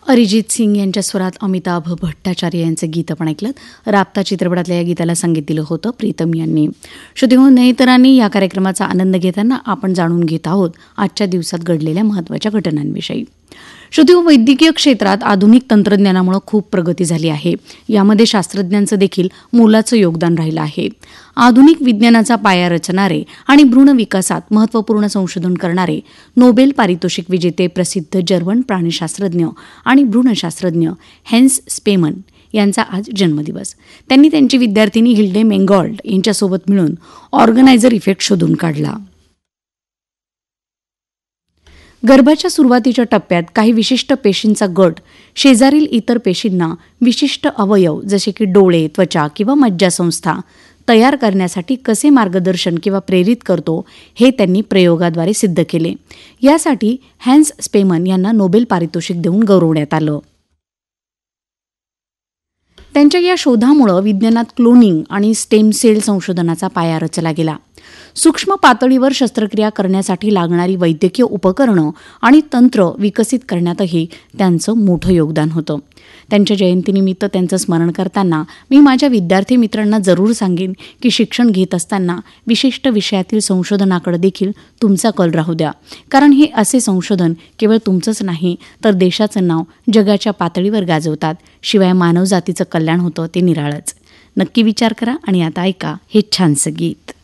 अरिजित सिंग यांच्या स्वरात अमिताभ भट्टाचार्य यांचं गीत आपण ऐकलं. राबता चित्रपटातल्या या गीताला संगीत दिलं होतं प्रीतम यांनी. श्रोतेहो, नेतरांनी या कार्यक्रमाचा आनंद घेताना आपण जाणून घेत आहोत आजच्या दिवसात घडलेल्या महत्त्वाच्या घटनांविषयी. श्रोतेहो, वैद्यकीय क्षेत्रात आधुनिक तंत्रज्ञानामुळे खूप प्रगती झाली आहे. यामध्ये शास्त्रज्ञांचं देखील मोलाचं योगदान राहिलं आहे. आधुनिक विज्ञानाचा पाया रचणारे आणि भ्रूण विकासात महत्त्वपूर्ण संशोधन करणारे नोबेल पारितोषिक विजेते प्रसिद्ध जर्मन प्राणीशास्त्रज्ञ आणि भ्रूणशास्त्रज्ञ हेन्स स्पेमन यांचा आज जन्मदिवस. त्यांनी त्यांची विद्यार्थिनी हिल्डे मेंगॉल्ड यांच्यासोबत मिळून ऑर्गनायझर इफेक्ट शोधून काढला. गर्भाच्या सुरुवातीच्या टप्प्यात काही विशिष्ट पेशींचा गट शेजारील इतर पेशींना विशिष्ट अवयव जसे की डोळे, त्वचा किंवा मज्जासंस्था तयार करण्यासाठी कसे मार्गदर्शन किंवा प्रेरित करतो हे त्यांनी प्रयोगाद्वारे सिद्ध केले. यासाठी हॅन्स स्पेमन यांना नोबेल पारितोषिक देऊन गौरवण्यात आलं. त्यांच्या या शोधामुळे विज्ञानात क्लोनिंग आणि स्टेम सेल संशोधनाचा पाया रचला गेला. सूक्ष्म पातळीवर शस्त्रक्रिया करण्यासाठी लागणारी वैद्यकीय उपकरणं आणि तंत्र विकसित करण्यातही त्यांचं मोठं योगदान होतं. त्यांच्या जयंतीनिमित्त त्यांचं स्मरण करताना मी माझ्या विद्यार्थी मित्रांना जरूर सांगेन की शिक्षण घेत असताना विशिष्ट विषयातील संशोधनाकडे देखील तुमचा कल राहू द्या. कारण हे असे संशोधन केवळ तुमचंच नाही तर देशाचं नाव जगाच्या पातळीवर गाजवतात. शिवाय मानवजातीचं कल्याण होतं ते निराळच. नक्की विचार करा आणि आता ऐका हे छानसं गीत.